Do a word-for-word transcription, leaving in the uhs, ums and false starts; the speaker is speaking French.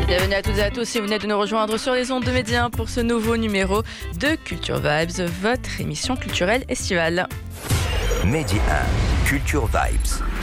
Bienvenue à toutes et à tous si vous venez de nous rejoindre sur les ondes de Média pour ce nouveau numéro de Culture Vibes, votre émission culturelle estivale. Média un, Culture Vibes.